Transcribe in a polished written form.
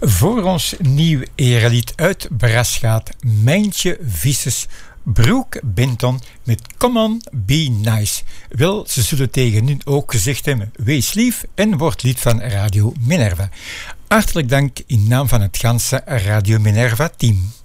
Voor ons nieuw erelied uit Bras gaat Mijntje Visses Broek Benton met Come On Be Nice. Wel, ze zullen tegen hun ook gezegd hebben, wees lief en word lid van Radio Minerva. Hartelijk dank in naam van het ganse Radio Minerva team.